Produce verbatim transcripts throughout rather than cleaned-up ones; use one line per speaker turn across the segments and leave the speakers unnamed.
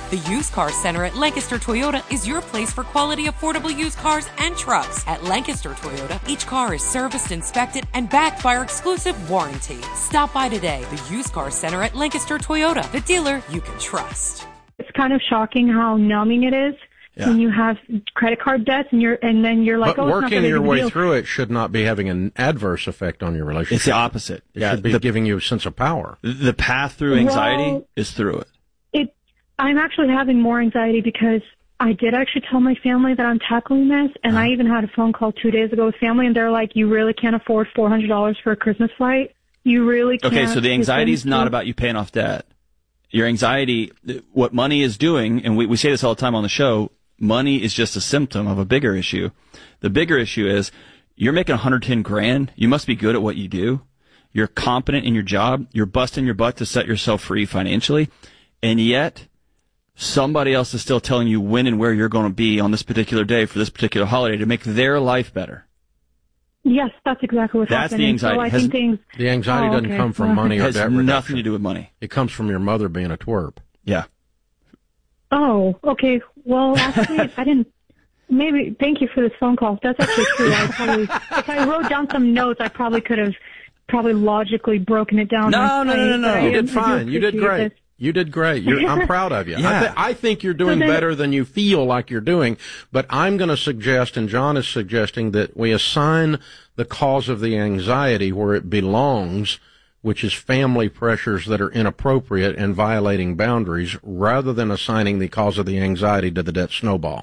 The Used Car Center at Lancaster Toyota is your place for quality, affordable used cars and trucks. At Lancaster Toyota, each car is serviced, inspected, and backed by our exclusive warranty. Stop by today. The Used Car Center at Lancaster Toyota, the dealer you can trust.
It's kind of shocking how numbing it is yeah. when you have credit card debts and you're and then you're like,
but
oh,
working
it's not
your way
deal.
through it should not be having an adverse effect on your relationship.
It's the opposite.
It
yeah,
should be
the,
giving you a sense of power.
The path through anxiety
well,
is through it.
It. I'm actually having more anxiety because I did actually tell my family that I'm tackling this, and uh-huh. I even had a phone call two days ago with family, and they're like, you really can't afford four hundred dollars for a Christmas flight? You really can't.
Okay, so the anxiety is not about you paying off debt. Your anxiety, what money is doing, and we, we say this all the time on the show, money is just a symptom of a bigger issue. The bigger issue is you're making one hundred ten grand. You must be good at what you do. You're competent in your job. You're busting your butt to set yourself free financially. And yet somebody else is still telling you when and where you're going to be on this particular day for this particular holiday to make their life better.
Yes, that's exactly what's
that's
happening.
That's the anxiety.
So I
Has,
think things,
the anxiety
oh,
doesn't
okay.
come from money
it
or
has
debt reduction.
nothing to do with money.
It comes from your mother being a twerp.
Yeah.
Oh, okay. Well, actually, I didn't. Maybe. Thank you for this phone call. That's actually true. I probably, if I wrote down some notes, I probably could have probably logically broken it down.
No, no, no, no, no.
You did fine. You did great. This. You did great. You're, I'm proud of you.
Yeah.
I, th- I think you're doing
so then,
better than you feel like you're doing, but I'm going to suggest, and John is suggesting, that we assign the cause of the anxiety where it belongs, which is family pressures that are inappropriate and violating boundaries, rather than assigning the cause of the anxiety to the debt snowball.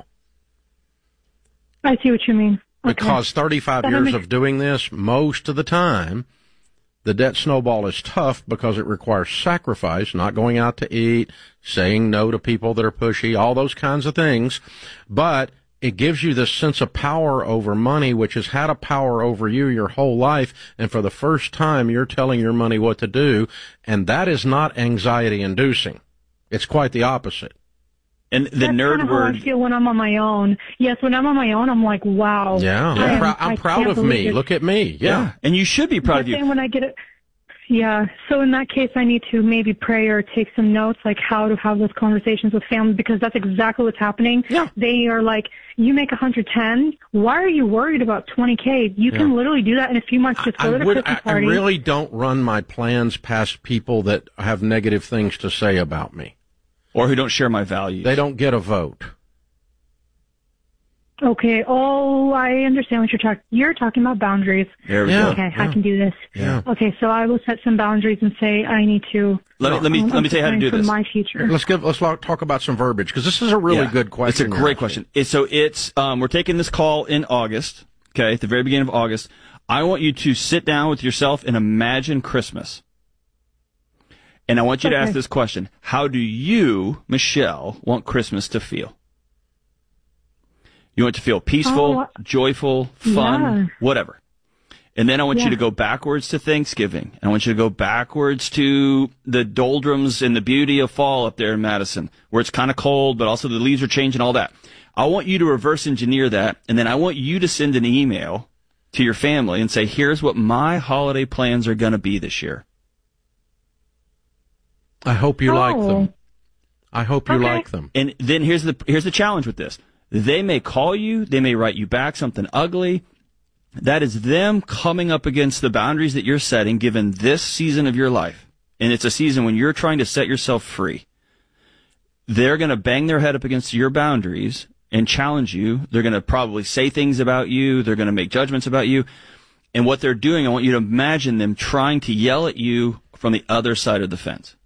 I see what you mean. Okay.
Because thirty-five that years makes... of doing this, most of the time, the debt snowball is tough because it requires sacrifice, not going out to eat, saying no to people that are pushy, all those kinds of things. But it gives you this sense of power over money, which has had a power over you your whole life. And for the first time, you're telling your money what to do. And that is not anxiety inducing. It's quite the opposite.
And the
That's
nerd
kind of
word.
How I feel when I'm on my own. Yes, when I'm on my own, I'm like, wow.
Yeah,
I
I'm, prou-
am,
I'm
I
proud of me.
It.
Look at me. Yeah.
yeah. And you should be proud
but
of you.
Then when I get it, yeah. So in that case, I need to maybe pray or take some notes, like how to have those conversations with family, because that's exactly what's happening.
Yeah.
They are like, you make one hundred ten. Why are you worried about twenty K? You yeah. can literally do that in a few months. Just go
I,
to the
would,
Christmas
I,
party.
I really don't run my plans past people that have negative things to say about me.
Or who don't share my values.
They don't get a vote.
Okay. Oh, I understand what you're talking. You're talking about boundaries.
There we
yeah,
go.
Okay,
yeah.
I can do this.
Yeah.
Okay, so I will set some boundaries and say I need to.
Let me let me
um,
let me tell you how to do
for
this.
My future.
Let's give let's talk about some verbiage, because this is a really
yeah.
good question.
It's a great question. It, so it's um, we're taking this call in August. Okay, at the very beginning of August. I want you to sit down with yourself and imagine Christmas. And I want you to
okay.
ask this question. How do you, Michelle, want Christmas to feel? You want it to feel peaceful,
oh,
joyful, fun,
yeah.
whatever. And then I want
yeah.
you to go backwards to Thanksgiving. And I want you to go backwards to the doldrums and the beauty of fall up there in Madison, where it's kind of cold, but also the leaves are changing, all that. I want you to reverse engineer that, and then I want you to send an email to your family and say, here's what my holiday plans are going to be this year.
I hope you
oh.
like them. I hope you
okay.
like them.
And then here's the here's the challenge with this. They may call you. They may write you back something ugly. That is them coming up against the boundaries that you're setting given this season of your life. And it's a season when you're trying to set yourself free. They're going to bang their head up against your boundaries and challenge you. They're going to probably say things about you. They're going to make judgments about you. And what they're doing, I want you to imagine them trying to yell at you from the other side of the fence.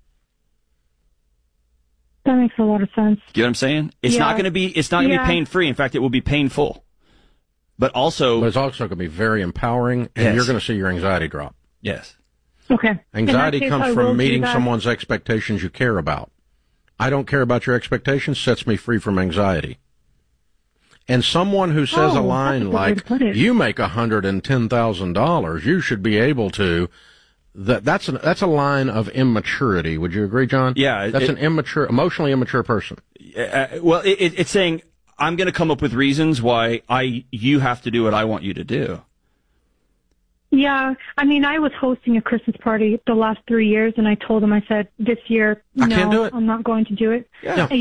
That makes a lot of sense.
You know what I'm saying? It's
yeah.
not going to be. It's not going to
yeah.
be pain free. In fact, it will be painful. But also,
but it's also going to be very empowering, and
yes.
you're going to see your anxiety drop.
Yes.
Okay.
Anxiety
case,
comes
I
from meeting
that.
someone's expectations you care about. I don't care about your expectations sets me free from anxiety. And someone who says
oh,
a line like, "You make a hundred and ten thousand dollars, you should be able to." That that's an that's a line of immaturity. Would you agree, John?
Yeah,
that's
it,
an immature, emotionally immature person.
Uh, well, it, it, it's saying I'm going to come up with reasons why I you have to do what I want you to do.
Yeah, I mean, I was hosting a Christmas party the last three years, and I told them, I said, this year,
I
no,
can't do it.
I'm not going to do it.
Yeah.